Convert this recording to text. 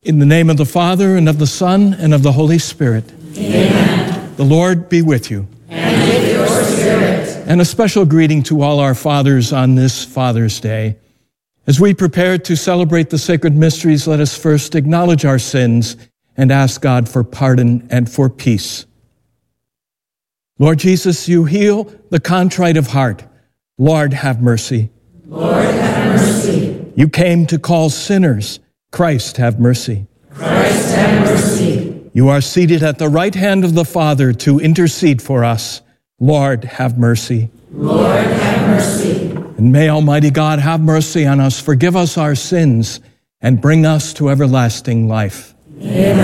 In the name of the Father, and of the Son, and of the Holy Spirit. Amen. The Lord be with you. And with your spirit. And a special greeting to all our fathers on this Father's Day. As we prepare to celebrate the sacred mysteries, let us first acknowledge our sins and ask God for pardon and for peace. Lord Jesus, you heal the contrite of heart. Lord, have mercy. Lord, have mercy. You came to call sinners. Christ, have mercy. Christ, have mercy. You are seated at the right hand of the Father to intercede for us. Lord, have mercy. Lord, have mercy. And may Almighty God have mercy on us, forgive us our sins, and bring us to everlasting life. Amen.